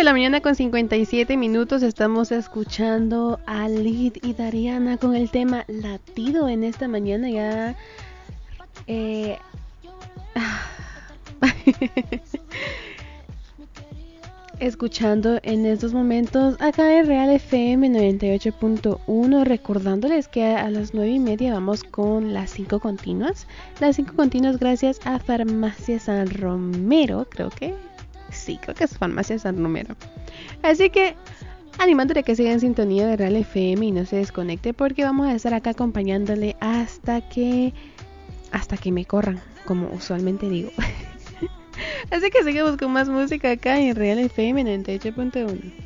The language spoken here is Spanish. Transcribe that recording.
de la mañana con 57 minutos. Estamos escuchando a Lid y Dariana con el tema Latido en esta mañana ya. Eh... Escuchando en estos momentos acá en Real FM 98.1, recordándoles que a las 9:30 vamos con las 5 continuas. Las 5 continuas gracias a Farmacia San Romero, creo que es Farmacia San Romero. Así que animándole a que siga en sintonía de Real FM y no se desconecte, porque vamos a estar acá acompañándole hasta que me corran, como usualmente digo. Así que seguimos con más música acá en Real FM 98.1.